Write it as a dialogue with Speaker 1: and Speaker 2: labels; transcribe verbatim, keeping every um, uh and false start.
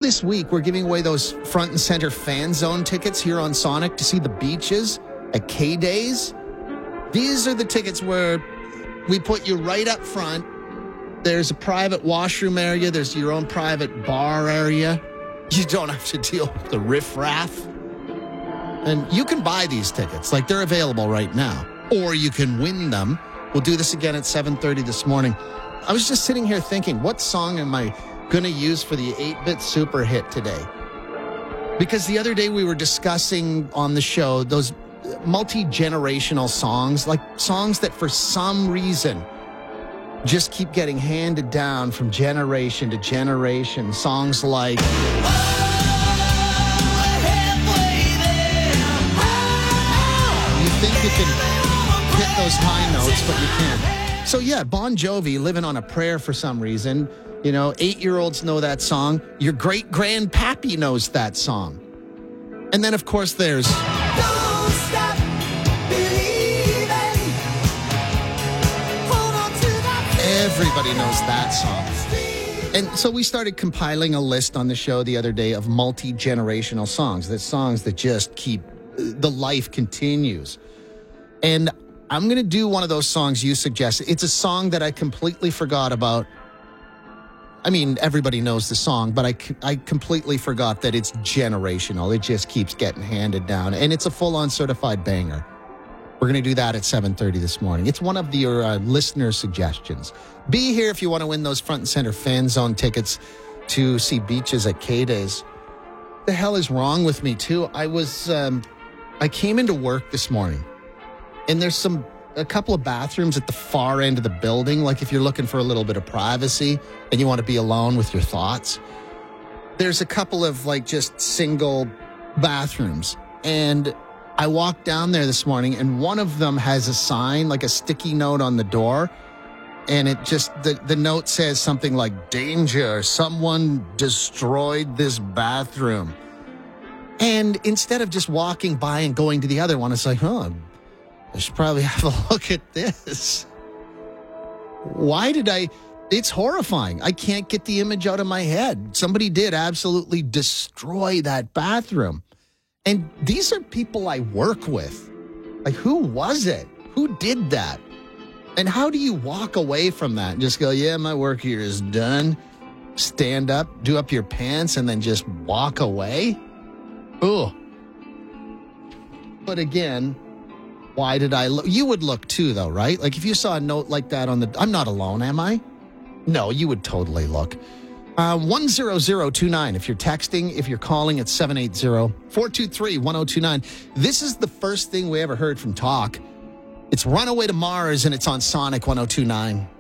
Speaker 1: this week, we're giving away those front and center fan zone tickets here on Sonic to see the Beaches at K-Days. These are the tickets where we put you right up front. There's a private washroom area. There's your own private bar area. You don't have to deal with the riffraff. And you can buy these tickets. Like, they're available right now. Or you can win them. We'll do this again at seven thirty this morning. I was just sitting here thinking, what song am I going to use for the eight-bit super hit today? Because the other day we were discussing on the show those multi-generational songs, like songs that for some reason just keep getting handed down from generation to generation. Songs like... You think you can hit those high notes, but you can't. So yeah, Bon Jovi, Living on a Prayer for some reason. You know, eight-year-olds know that song. Your great-grandpappy knows that song. And then, of course, there's... Don't stop believing. Hold on to that. Everybody knows that song. And so we started compiling a list on the show the other day of multi-generational songs. That songs that just keep... The life continues. And I'm going to do one of those songs you suggested. It's a song that I completely forgot about. I mean, everybody knows the song, but I, I completely forgot that it's generational. It just keeps getting handed down. And it's a full-on certified banger. We're going to do that at seven thirty this morning. It's one of your uh, listener suggestions. Be here if you want to win those front and center fan zone tickets to see Beaches at K-Days. What the hell is wrong with me, too? I was... Um, I came into work this morning, and there's some a couple of bathrooms at the far end of the building, like if you're looking for a little bit of privacy and you want to be alone with your thoughts. There's a couple of, like, just single bathrooms, and I walked down there this morning, and one of them has a sign, like a sticky note on the door, and it just, the, the note says something like, "Danger, someone destroyed this bathroom." And instead of just walking by and going to the other one, it's like, huh, I should probably have a look at this. Why did I... It's horrifying. I can't get the image out of my head. Somebody did absolutely destroy that bathroom. And these are people I work with. Like, who was it? Who did that? And how do you walk away from that and just go, yeah, my work here is done? Stand up, do up your pants, and then just walk away? Oh, but again, why did I look? You would look too, though, right? Like if you saw a note like that on the, I'm not alone, am I? No, you would totally look. Uh, one zero zero two nine. If you're texting, if you're calling, it's seven eight zero, four two three, one zero two nine. This is the first thing we ever heard from Talk. It's Runaway to Mars, and it's on Sonic one oh two nine.